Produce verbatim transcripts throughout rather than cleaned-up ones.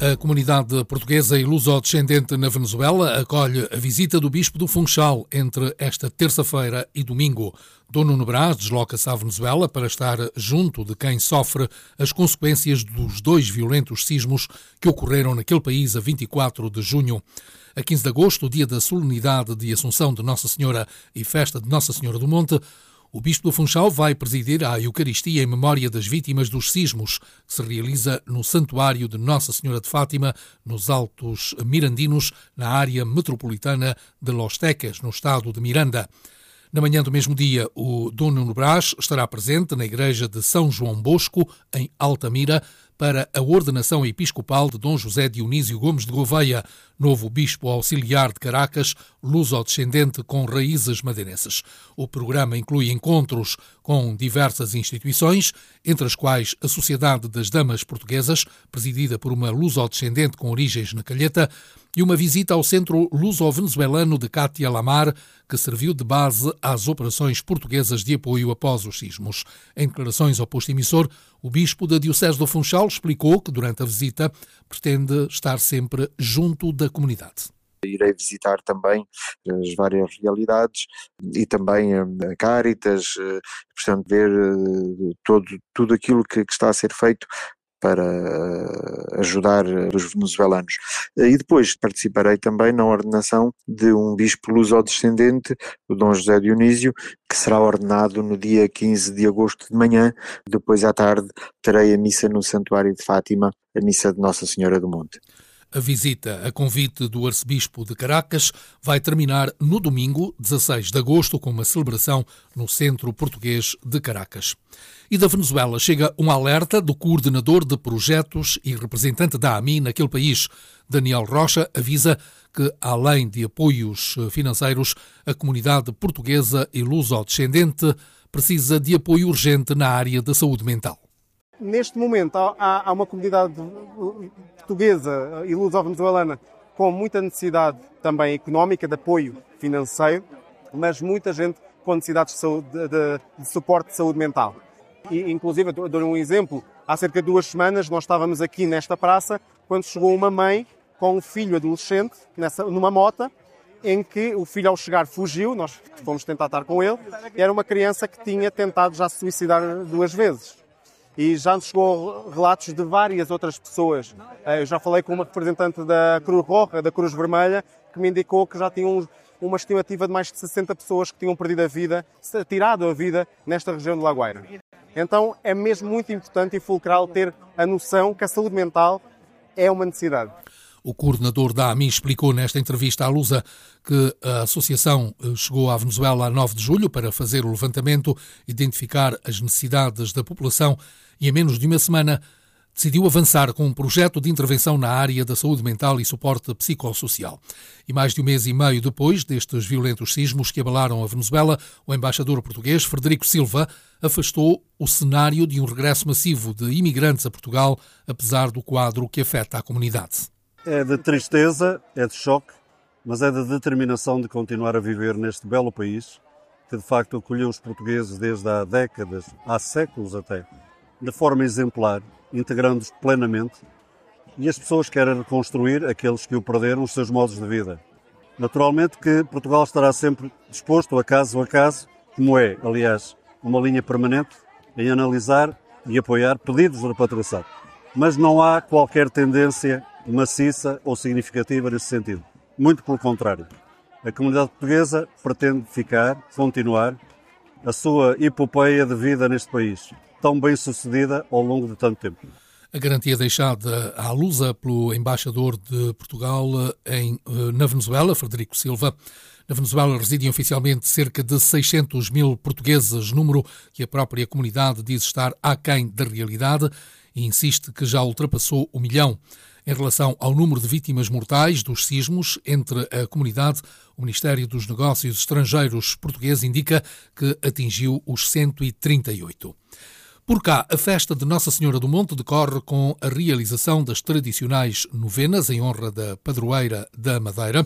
A comunidade portuguesa e luso-descendente na Venezuela acolhe a visita do Bispo do Funchal entre esta terça-feira e domingo. Dom Nuno Brás desloca-se à Venezuela para estar junto de quem sofre as consequências dos dois violentos sismos que ocorreram naquele país a vinte e quatro de junho. A quinze de agosto, o dia da solenidade de Assunção de Nossa Senhora e festa de Nossa Senhora do Monte, o Bispo do Funchal vai presidir a Eucaristia em memória das vítimas dos sismos, que se realiza no Santuário de Nossa Senhora de Fátima, nos Altos Mirandinos, na área metropolitana de Los Teques, no estado de Miranda. Na manhã do mesmo dia, o Dom Nuno Brás estará presente na igreja de São João Bosco, em Altamira, para a ordenação episcopal de Dom José Dionísio Gomes de Gouveia, novo bispo auxiliar de Caracas, luso-descendente com raízes madeirenses. O programa inclui encontros com diversas instituições, entre as quais a Sociedade das Damas Portuguesas, presidida por uma luso-descendente com origens na Calheta, e uma visita ao Centro Luso-Venezuelano de Cátia Lamar, que serviu de base às operações portuguesas de apoio após os sismos. Em declarações ao posto emissor, o bispo da Diocese do Funchal explicou que, durante a visita, pretende estar sempre junto da comunidade. Irei visitar também as várias realidades e também a Cáritas, portanto, ver todo, tudo aquilo que, que está a ser feito para ajudar os venezuelanos. E depois participarei também na ordenação de um bispo luso-descendente, o Dom José Dionísio, que será ordenado no dia quinze de agosto de manhã. Depois à tarde terei a missa no Santuário de Fátima, a missa de Nossa Senhora do Monte. A visita, a convite do arcebispo de Caracas, vai terminar no domingo, dezasseis de agosto, com uma celebração no Centro Português de Caracas. E da Venezuela chega um alerta do coordenador de projetos e representante da AMI naquele país. Daniel Rocha avisa que, além de apoios financeiros, a comunidade portuguesa e luso-descendente precisa de apoio urgente na área da saúde mental. Neste momento há, há uma comunidade portuguesa e luso-venezuelana com muita necessidade também económica, de apoio financeiro, mas muita gente com necessidades de, saúde, de, de suporte de saúde mental. E, inclusive, dou um exemplo, há cerca de duas semanas nós estávamos aqui nesta praça quando chegou uma mãe com um filho adolescente nessa, numa mota, em que o filho ao chegar fugiu, nós fomos tentar estar com ele, e era uma criança que tinha tentado já se suicidar duas vezes. E já nos chegou relatos de várias outras pessoas. Eu já falei com uma representante da Cruz Roja, da Cruz Vermelha, que me indicou que já tinham uma estimativa de mais de sessenta pessoas que tinham perdido a vida, tirado a vida nesta região de Lagoeira. Então é mesmo muito importante e fulcral ter a noção que a saúde mental é uma necessidade. O coordenador da AMI explicou nesta entrevista à Lusa que a associação chegou à Venezuela a nove de julho para fazer o levantamento, identificar as necessidades da população e, em menos de uma semana, decidiu avançar com um projeto de intervenção na área da saúde mental e suporte psicossocial. E mais de um mês e meio depois destes violentos sismos que abalaram a Venezuela, o embaixador português, Frederico Silva, afastou o cenário de um regresso massivo de imigrantes a Portugal, apesar do quadro que afeta a comunidade. É de tristeza, é de choque, mas é de determinação de continuar a viver neste belo país, que de facto acolheu os portugueses desde há décadas, há séculos até, de forma exemplar, integrando-os plenamente, e as pessoas querem reconstruir aqueles que o perderam, os seus modos de vida. Naturalmente que Portugal estará sempre disposto, a caso a caso, como é, aliás, uma linha permanente, em analisar e apoiar pedidos de repatriação. Mas não há qualquer tendência maciça ou significativa nesse sentido. Muito pelo contrário. A comunidade portuguesa pretende ficar, continuar, a sua epopeia de vida neste país, tão bem sucedida ao longo de tanto tempo. A garantia deixada à Lusa pelo embaixador de Portugal em, na Venezuela, Frederico Silva. Na Venezuela residem oficialmente cerca de seiscentos mil portugueses, número que a própria comunidade diz estar aquém da realidade e insiste que já ultrapassou o milhão. Em relação ao número de vítimas mortais dos sismos entre a comunidade, o Ministério dos Negócios Estrangeiros português indica que atingiu os cento e trinta e oito. Por cá, a festa de Nossa Senhora do Monte decorre com a realização das tradicionais novenas em honra da padroeira da Madeira.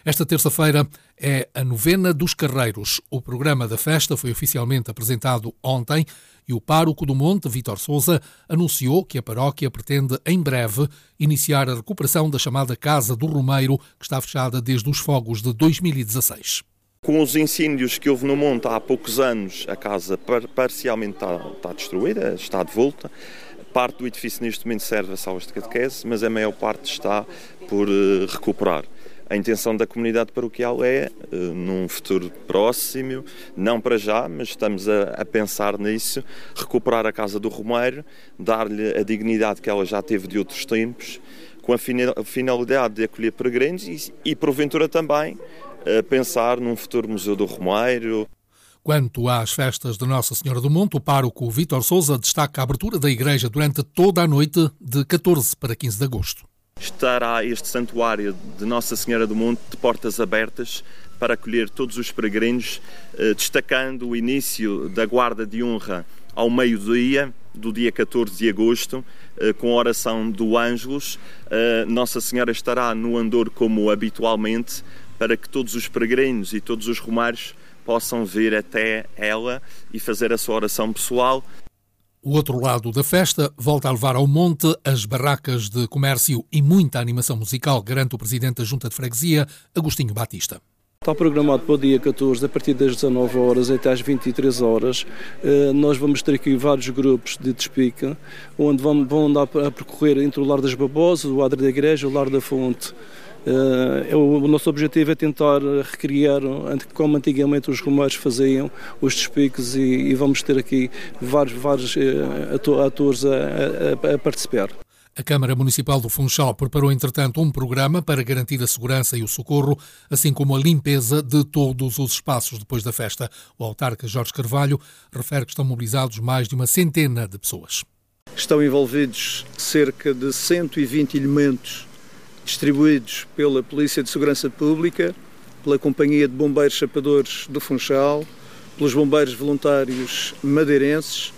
Esta terça-feira é a novena dos Carreiros. O programa da festa foi oficialmente apresentado ontem e o pároco do Monte, Vítor Sousa, anunciou que a paróquia pretende, em breve, iniciar a recuperação da chamada Casa do Romeiro, que está fechada desde os fogos de dois mil e dezasseis. Com os incêndios que houve no Monte há poucos anos, a casa parcialmente está, está destruída, está de volta. Parte do edifício neste momento serve a salas de catequese, mas a maior parte está por uh, recuperar. A intenção da comunidade paroquial é, uh, num futuro próximo, não para já, mas estamos a, a pensar nisso, recuperar a Casa do Romeiro, dar-lhe a dignidade que ela já teve de outros tempos, com a finalidade de acolher peregrinos e, e porventura também, uh, pensar num futuro Museu do Romeiro. Quanto às festas de Nossa Senhora do Monte, o pároco Vítor Sousa destaca a abertura da igreja durante toda a noite de catorze para quinze de agosto. Estará este santuário de Nossa Senhora do Monte de portas abertas para acolher todos os peregrinos, destacando o início da guarda de honra ao meio-dia, do dia catorze de agosto, com a oração do Ângelus. Nossa Senhora estará no andor como habitualmente, para que todos os peregrinos e todos os romários possam vir até ela e fazer a sua oração pessoal. O outro lado da festa volta a levar ao monte as barracas de comércio e muita animação musical, garante o presidente da Junta de Freguesia, Agostinho Batista. Está programado para o dia catorze, a partir das dezanove horas até às vinte e três horas. Nós vamos ter aqui vários grupos de despica, onde vão andar a percorrer entre o Lar das Babosas, o Adro da Igreja e o Lar da Fonte. Uh, o nosso objetivo é tentar recriar como antigamente os romanos faziam os despiques e, e vamos ter aqui vários, vários uh, atores a, a, a participar. A Câmara Municipal do Funchal preparou, entretanto, um programa para garantir a segurança e o socorro, assim como a limpeza de todos os espaços depois da festa. O autarca Jorge Carvalho refere que estão mobilizados mais de uma centena de pessoas. Estão envolvidos cerca de cento e vinte elementos distribuídos pela Polícia de Segurança Pública, pela Companhia de Bombeiros Chapadores do Funchal, pelos bombeiros voluntários madeirenses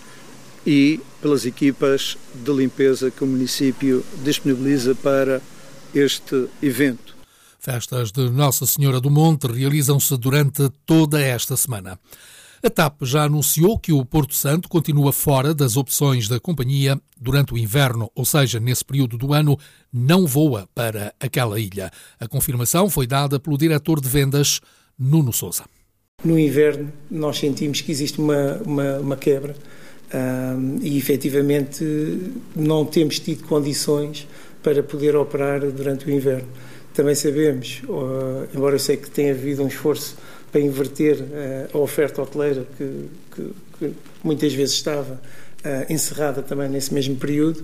e pelas equipas de limpeza que o município disponibiliza para este evento. Festas de Nossa Senhora do Monte realizam-se durante toda esta semana. A TAP já anunciou que o Porto Santo continua fora das opções da companhia durante o inverno, ou seja, nesse período do ano, não voa para aquela ilha. A confirmação foi dada pelo diretor de vendas, Nuno Sousa. No inverno, nós sentimos que existe uma, uma, uma quebra um, e, efetivamente, não temos tido condições para poder operar durante o inverno. Também sabemos, uh, embora eu sei que tenha havido um esforço para inverter uh, a oferta hoteleira que, que, que muitas vezes estava uh, encerrada também nesse mesmo período,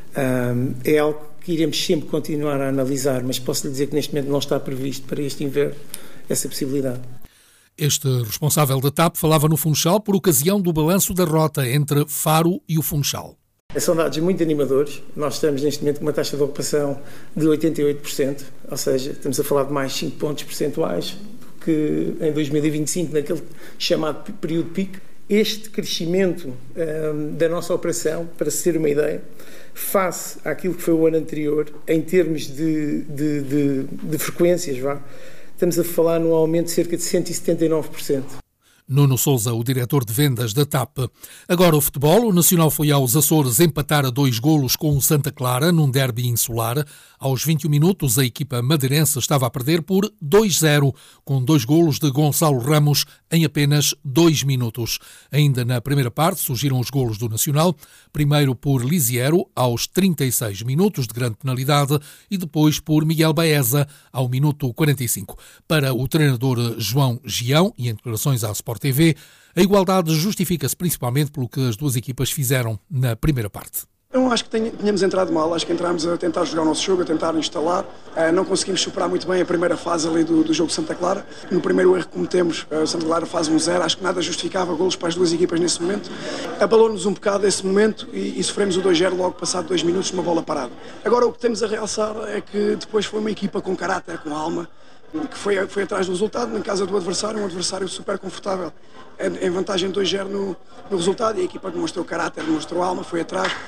uh, é algo que iremos sempre continuar a analisar, mas posso lhe dizer que neste momento não está previsto para este inverno essa possibilidade. Este responsável da TAP falava no Funchal por ocasião do balanço da rota entre Faro e o Funchal. São dados muito animadores. Nós estamos neste momento com uma taxa de ocupação de oitenta e oito por cento, ou seja, estamos a falar de mais cinco pontos percentuais que em dois mil e vinte e cinco, naquele chamado período pico. Este crescimento um, da nossa operação, para se ter uma ideia, face àquilo que foi o ano anterior, em termos de, de, de, de frequências, vá, estamos a falar num aumento de cerca de cento e setenta e nove por cento. Nuno Sousa, o diretor de vendas da TAP. Agora o futebol. O Nacional foi aos Açores empatar a dois golos com o Santa Clara num derby insular. Aos vinte e um minutos, a equipa madeirense estava a perder por dois zero, com dois golos de Gonçalo Ramos em apenas dois minutos. Ainda na primeira parte surgiram os golos do Nacional, primeiro por Lisiero, aos trinta e seis minutos de grande penalidade, e depois por Miguel Baeza, ao minuto quarenta e cinco. Para o treinador João Gião, e em declarações à Sport T V, a igualdade justifica-se principalmente pelo que as duas equipas fizeram na primeira parte. Eu acho que tínhamos entrado mal, acho que entramos a tentar jogar o nosso jogo, a tentar instalar, não conseguimos superar muito bem a primeira fase ali do, do jogo de Santa Clara. No primeiro erro que cometemos, o Santa Clara faz um zero, acho que nada justificava golos para as duas equipas nesse momento. Abalou-nos um bocado esse momento e, e sofremos o dois zero logo passado dois minutos numa bola parada. Agora o que temos a realçar é que depois foi uma equipa com caráter, com alma, que foi, foi atrás do resultado, na casa do adversário, um adversário super confortável, em vantagem de dois zero no, no resultado, e a equipa demonstrou caráter, demonstrou alma, foi atrás.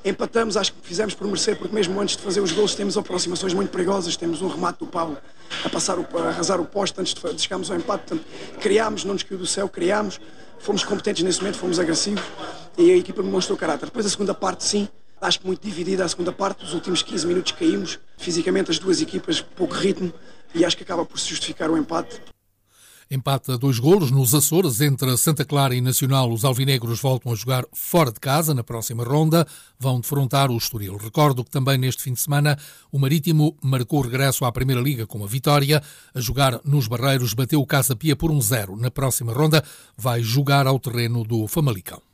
Empatamos, acho que fizemos por merecer, porque mesmo antes de fazer os gols temos aproximações muito perigosas, temos um remate do Pablo a, passar o, a arrasar o poste antes de, de chegarmos ao empate, portanto, criámos, não nos caiu do céu, criámos, fomos competentes nesse momento, fomos agressivos e a equipa demonstrou caráter. Depois a segunda parte, sim, acho que muito dividida a segunda parte, os últimos quinze minutos caímos, fisicamente as duas equipas, pouco ritmo, e acho que acaba por se justificar o empate. Empate a dois golos nos Açores entre Santa Clara e Nacional. Os alvinegros voltam a jogar fora de casa na próxima ronda. Vão defrontar o Estoril. Recordo que também neste fim de semana o Marítimo marcou o regresso à Primeira Liga com uma vitória. A jogar nos Barreiros bateu o Casa Pia por um zero. Na próxima ronda vai jogar ao terreno do Famalicão.